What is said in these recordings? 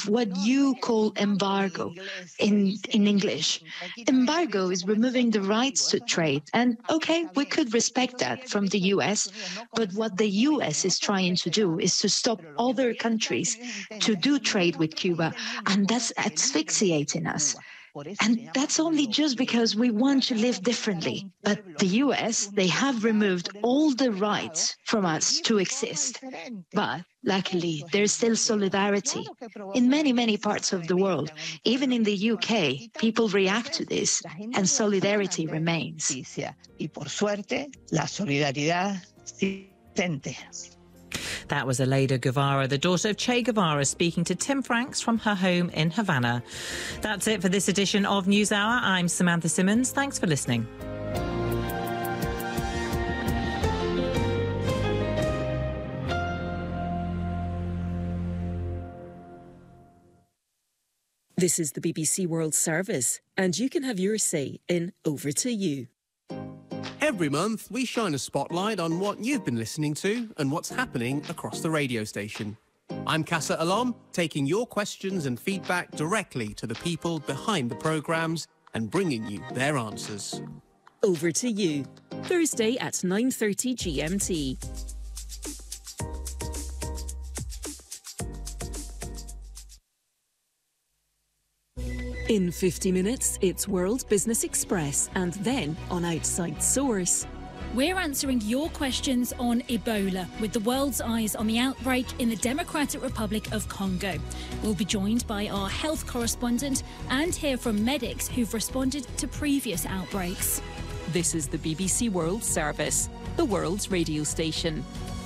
of what you call embargo in English. Embargo is removing the rights to trade. And okay, we could respect that from the US, but what the US is trying to do is to stop other countries to do trade with Cuba, and that's asphyxiating us. And that's only just because we want to live differently. But the US, they have removed all the rights from us to exist. But luckily, there's still solidarity. In many, many parts of the world, even in the UK, people react to this, and solidarity remains. Y por suerte, la solidaridad siente. That was Aleida Guevara, the daughter of Che Guevara, speaking to Tim Franks from her home in Havana. That's it for this edition of NewsHour. I'm Samantha Simmons. Thanks for listening. This is the BBC World Service, and you can have your say in Over to You. Every month, we shine a spotlight on what you've been listening to and what's happening across the radio station. I'm Casa Alom, taking your questions and feedback directly to the people behind the programmes and bringing you their answers. Over to You, Thursday at 9:30 GMT. In 50 minutes, it's World Business Express, and then on Outside Source. We're answering your questions on Ebola, with the world's eyes on the outbreak in the Democratic Republic of Congo. We'll be joined by our health correspondent and hear from medics who've responded to previous outbreaks. This is the BBC World Service, the world's radio station.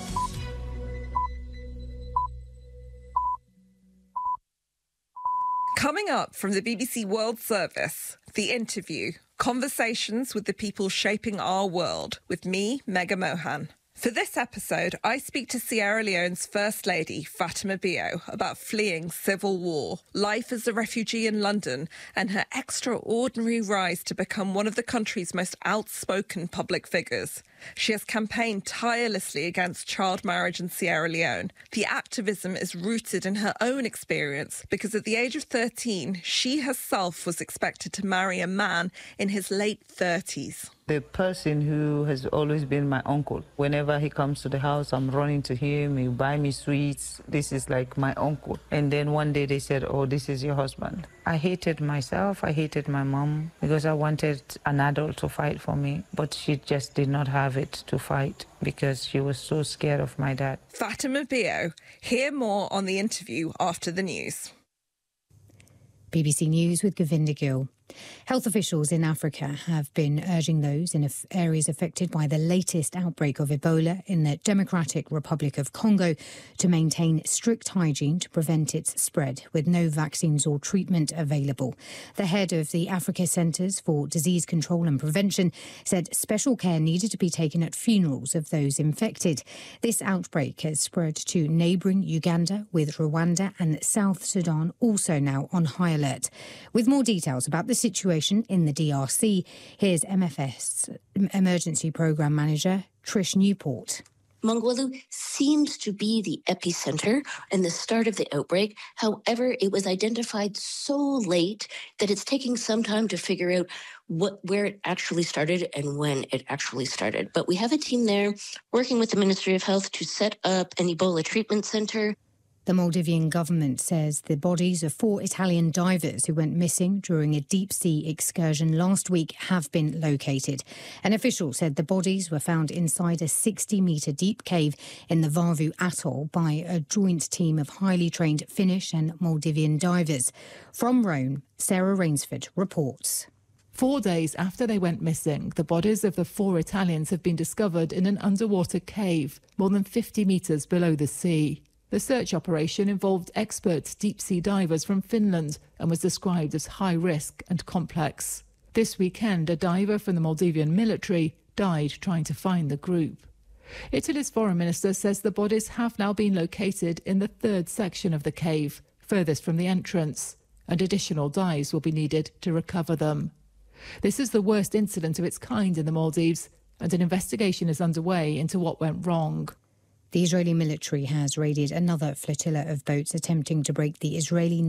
Coming up from the BBC World Service, The Interview, conversations with the people shaping our world, with me, Mega Mohan. For this episode, I speak to Sierra Leone's First Lady, Fatima Bio, about fleeing civil war, life as a refugee in London, and her extraordinary rise to become one of the country's most outspoken public figures. She has campaigned tirelessly against child marriage in Sierra Leone. The activism is rooted in her own experience because at the age of 13, she herself was expected to marry a man in his late 30s. The person who has always been my uncle. Whenever he comes to the house, I'm running to him, he buy me sweets. This is like my uncle. And then one day they said, oh, this is your husband. I hated myself, I hated my mom because I wanted an adult to fight for me, but she just did not have it to fight because she was so scared of my dad. Fatima Bio. Hear more on The Interview after the news. BBC News with Govinda Gill. Health officials in Africa have been urging those in areas affected by the latest outbreak of Ebola in the Democratic Republic of Congo to maintain strict hygiene to prevent its spread, with no vaccines or treatment available. The head of the Africa Centres for Disease Control and Prevention said special care needed to be taken at funerals of those infected. This outbreak has spread to neighbouring Uganda, with Rwanda and South Sudan also now on high alert. With more details about the situation in the DRC, here's MFS Emergency Programme Manager Trish Newport. Mongwelu seems to be the epicenter and the start of the outbreak. However, it was identified so late that it's taking some time to figure out where it actually started and when it actually started. But we have a team there working with the Ministry of Health to set up an Ebola treatment center. The Maldivian government says the bodies of 4 Italian divers who went missing during a deep-sea excursion last week have been located. An official said the bodies were found inside a 60-metre deep cave in the Varvu Atoll by a joint team of highly trained Finnish and Maldivian divers. From Rome, Sarah Rainsford reports. 4 days after they went missing, the bodies of the 4 Italians have been discovered in an underwater cave more than 50 metres below the sea. The search operation involved expert deep-sea divers from Finland and was described as high risk and complex. This weekend, a diver from the Maldivian military died trying to find the group. Italy's foreign minister says the bodies have now been located in the 3rd section of the cave, furthest from the entrance, and additional dives will be needed to recover them. This is the worst incident of its kind in the Maldives, and an investigation is underway into what went wrong. The Israeli military has raided another flotilla of boats attempting to break the Israeli